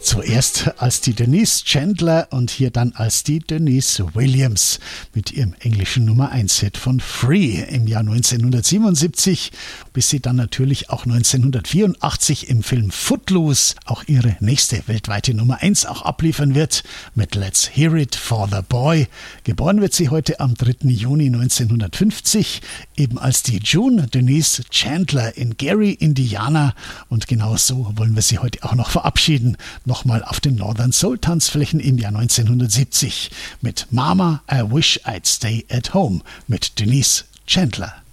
Zuerst als die Denise Chandler und hier dann als die Denise Williams mit ihrem englischen Nummer 1 Hit von Free im Jahr 1977, bis sie dann natürlich auch 1984 im Film Footloose auch ihre nächste weltweite Nummer 1 auch abliefern wird mit Let's Hear It for the Boy. Geboren wird sie heute am 3. Juni 1950, eben als die June Denise Chandler in Gary, Indiana, und genau so wollen wir sie heute auch noch verabschieden. Nochmal auf den Northern Soul Tanzflächen im Jahr 1970 mit Mama, I Wish I'd Stay at Home mit Denise Chandler.